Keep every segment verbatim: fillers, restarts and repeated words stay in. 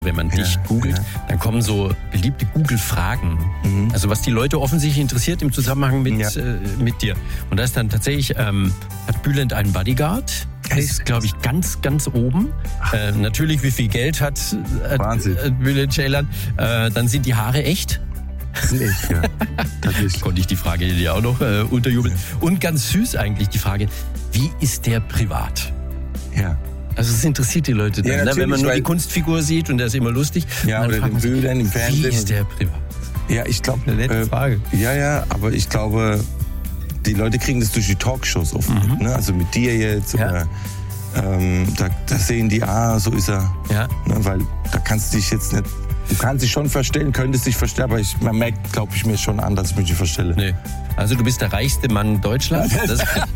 Wenn man dich Ja, googelt, ja. dann kommen so beliebte Google-Fragen. Mhm. Also was die Leute offensichtlich interessiert im Zusammenhang mit, Ja. äh, mit dir. Und da ist dann tatsächlich, ähm, hat Bülent einen Bodyguard? Der ist, glaube ich, ganz, ganz oben. Äh, natürlich, wie viel Geld hat äh, Wahnsinn. äh, Bülent Ceylan. Äh, dann sind die Haare echt. Das ist echt, ja. Tatsächlich. Konnte ich die Frage dir auch noch äh, unterjubeln. Und ganz süß eigentlich die Frage, wie ist der privat? Ja. Also es interessiert die Leute dann, Ja, ne? Wenn man nur weil- die Kunstfigur sieht und der ist immer lustig. Ja, und dann oder fragt den man sich, Bildern im wie Fernsehen. ist der privat? Ja, ich glaube, Eine nette Frage. Ja, ja, aber ich glaube, die Leute kriegen das durch die Talkshows oft. Mhm. Ne? Also mit dir jetzt. Ja. Oder, ähm, da, da sehen die, ah, so ist er. Ja. Ne? Weil da kannst du dich jetzt nicht. Du kannst dich schon verstellen, könntest dich verstellen, aber ich, man merkt, glaube ich, mir schon an, dass ich mich nicht verstelle. Nee. Also du bist der reichste Mann Deutschlands. Das,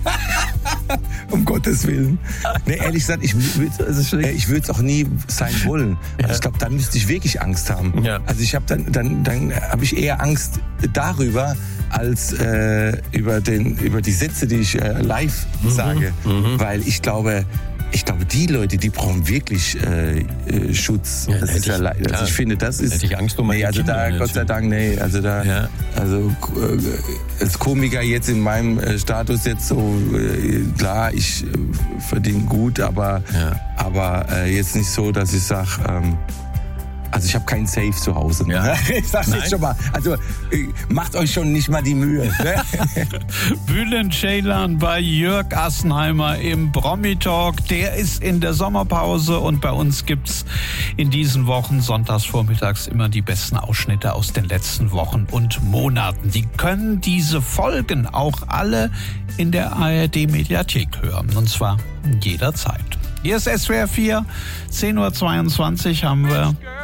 Um Gottes Willen. Nee, ehrlich gesagt, ich würde ich würde es auch nie sein wollen. Ja. Ich glaube, dann müsste ich wirklich Angst haben. Ja. Also ich habe dann, dann, dann habe ich eher Angst darüber, als äh, über, den, über die Sätze, die ich äh, live Mhm. sage. Weil ich glaube, ich glaube, die Leute, die brauchen wirklich äh, äh, Schutz. Ja, das hätte ist ja ich- leid. klar. Also ich finde, das ist. Hätte ich Angst um meine nee, also Kinder, da, Gott sei natürlich. Dank, nee. Also da, Ja. also äh, als Komiker jetzt in meinem äh, Status jetzt so, äh, klar, ich äh, verdiene gut, aber, Ja. aber äh, jetzt nicht so, dass ich sage, ähm, also ich habe keinen Safe zu Hause. Ja. Ich sag's Nein. jetzt schon mal. Also äh, macht euch schon nicht mal die Mühe. Ne? Bülent Ceylan bei Jörg Assenheimer im Promi-Talk. Der ist in der Sommerpause und bei uns gibt's in diesen Wochen sonntags vormittags immer die besten Ausschnitte aus den letzten Wochen und Monaten. Die können diese Folgen auch alle in der A R D-Mediathek hören. Und zwar jederzeit. Hier ist S W R vier, zehn Uhr zweiundzwanzig haben wir.